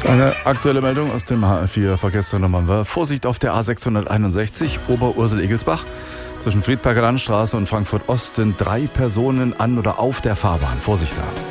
Eine aktuelle Meldung aus dem HR4 Verkehrszentrum. Vorsicht auf der A661 Oberursel-Egelsbach. Zwischen Friedberger Landstraße und Frankfurt Ost sind 3 Personen an oder auf der Fahrbahn. Vorsicht da.